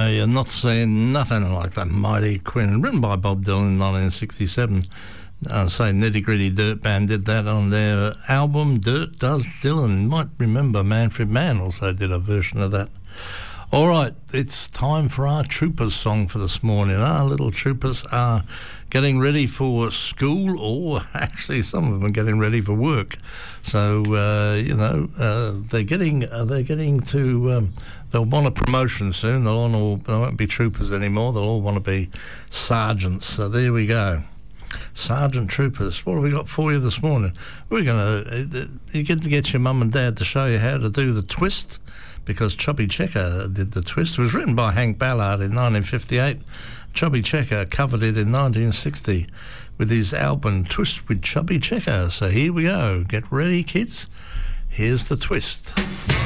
you're not saying nothing like that mighty Queen, written by Bob Dylan in 1967. Say Nitty Gritty Dirt Band did that on their album Dirt Does Dylan. You might remember Manfred Mann also did a version of that. All right, it's time for our troopers song for this morning. Our little troopers are getting ready for school, or actually some of them are getting ready for work. So they're getting to. They'll want a promotion soon. They won't be troopers anymore. They'll all want to be sergeants. So there we go. Sergeant Troopers. What have we got for you this morning? We're gonna you get your mum and dad to show you how to do the twist, because Chubby Checker did the twist. It was written by Hank Ballard in 1958. Chubby Checker covered it in 1960 with his album Twist with Chubby Checker. So here we go. Get ready, kids. Here's the twist.